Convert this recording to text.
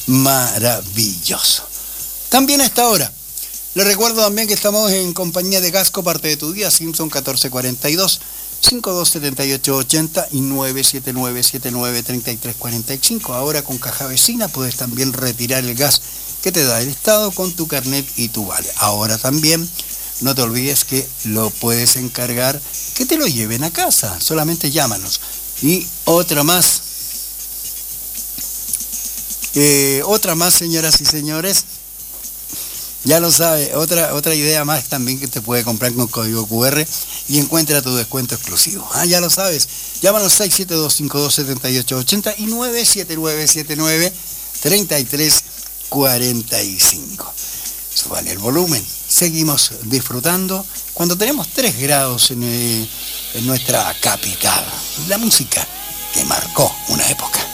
maravilloso. También a esta hora, les recuerdo también que estamos en compañía de Gasco, parte de tu día, Simpson 1442, 527880 y 979793345. Ahora con Caja Vecina puedes también retirar el gas que te da el Estado con tu carnet y tu vale. Ahora también no te olvides que lo puedes encargar, que te lo lleven a casa, solamente llámanos. Y otra más, señoras y señores, ya lo sabes, otra idea más también que te puede comprar con código QR y encuentra tu descuento exclusivo. Ya lo sabes, llámanos 672-527880 y 979793345. Vale el volumen. Seguimos disfrutando cuando tenemos 3 grados en nuestra capital. La música que marcó una época.